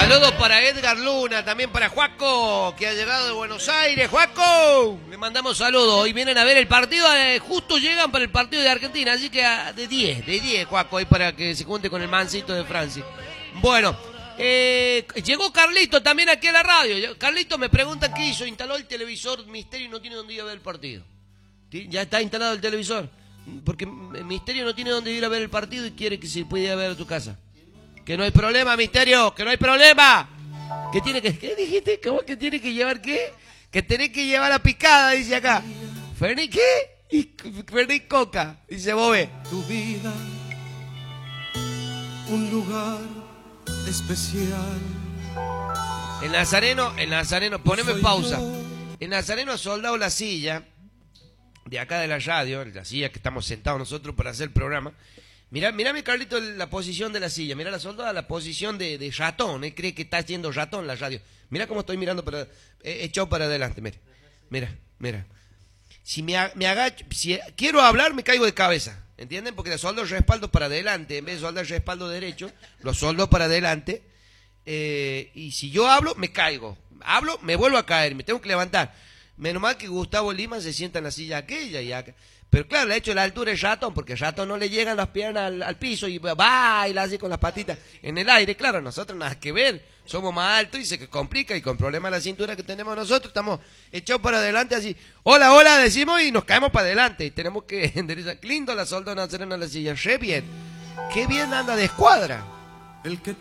Saludos para Edgar Luna, también para Juaco, que ha llegado de Buenos Aires. ¡Juaco! Le mandamos saludos. Hoy vienen a ver el partido, justo llegan para el partido de Argentina, así que de 10, Juaco, ahí para que se junte con el mancito de Francia. Bueno, llegó Carlito también aquí a la radio. Carlito me pregunta qué hizo, instaló el televisor Misterio y no tiene dónde ir a ver el partido. ¿Ya está instalado el televisor? Porque Misterio no tiene dónde ir a ver el partido y quiere que se pueda ir a ver a tu casa. Que no hay problema, Misterio, que no hay problema. ¿Qué tiene que, qué dijiste? ¿Cómo que tiene que llevar qué? Que tenés que llevar la picada, dice acá. ¿Ferni qué? Y Ferni Coca, dice Bobe. Tu vida, un lugar especial. El Nazareno, poneme pausa. El Nazareno ha soldado la silla de acá de la radio, la silla que estamos sentados nosotros para hacer el programa. Mirame, Carlito, la posición de la silla. Mira la soldada, la posición de ratón. Cree que está haciendo ratón la radio. Mira cómo estoy mirando echado para adelante. Mira. Si me agacho, si quiero hablar, me caigo de cabeza. ¿Entienden? Porque le soldo el respaldo para adelante. En vez de soldar el respaldo derecho, lo soldo para adelante. Y si yo hablo, me caigo. Hablo, me vuelvo a caer. Me tengo que levantar. Menos mal que Gustavo Lima se sienta en la silla aquella y acá. Pero claro, le ha hecho la altura el ratón, porque el ratón no le llegan las piernas al piso y baila así con las patitas en el aire. Claro, nosotros nada que ver, somos más altos y se complica, y con problemas de la cintura que tenemos nosotros, estamos echados para adelante así. Hola, decimos y nos caemos para adelante. Y tenemos que enderezar. Lindo la soldona Nazareno en la silla, re bien. Qué bien anda de escuadra.